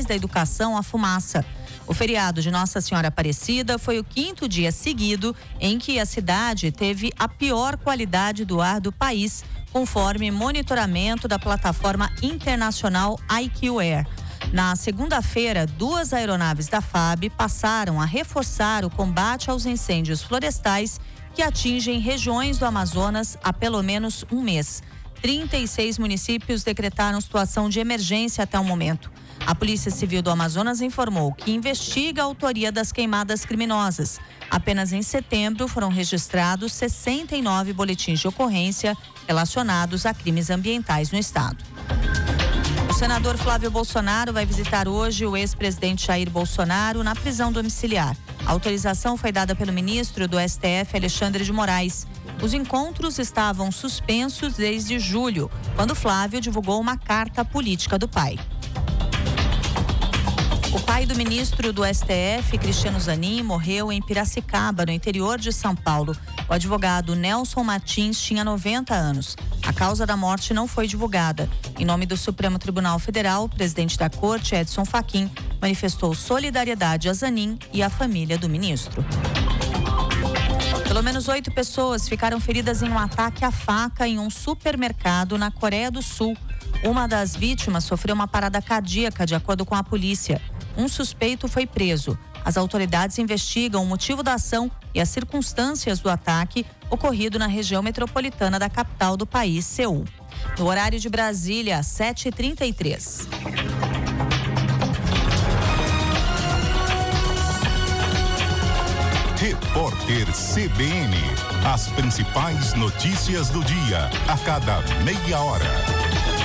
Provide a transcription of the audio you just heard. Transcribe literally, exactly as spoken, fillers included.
da educação à fumaça. O feriado de Nossa Senhora Aparecida foi o quinto dia seguido em que a cidade teve a pior qualidade do ar do país, conforme monitoramento da plataforma internacional I Q Air. Na segunda-feira, duas aeronaves da F A B passaram a reforçar o combate aos incêndios florestais que atingem regiões do Amazonas há pelo menos um mês. trinta e seis municípios decretaram situação de emergência até o momento. A Polícia Civil do Amazonas informou que investiga a autoria das queimadas criminosas. Apenas em setembro foram registrados sessenta e nove boletins de ocorrência relacionados a crimes ambientais no estado. O senador Flávio Bolsonaro vai visitar hoje o ex-presidente Jair Bolsonaro na prisão domiciliar. A autorização foi dada pelo ministro do S T F, Alexandre de Moraes. Os encontros estavam suspensos desde julho, quando Flávio divulgou uma carta política do pai. O pai do ministro do S T F, Cristiano Zanin, morreu em Piracicaba, no interior de São Paulo. O advogado Nelson Martins tinha noventa anos. A causa da morte não foi divulgada. Em nome do Supremo Tribunal Federal, o presidente da Corte, Edson Fachin, manifestou solidariedade a Zanin e à família do ministro. Pelo menos oito pessoas ficaram feridas em um ataque à faca em um supermercado na Coreia do Sul. Uma das vítimas sofreu uma parada cardíaca, de acordo com a polícia. Um suspeito foi preso. As autoridades investigam o motivo da ação e as circunstâncias do ataque ocorrido na região metropolitana da capital do país, Seul. No horário de Brasília, sete e trinta e três. Repórter C B N. As principais notícias do dia, a cada meia hora.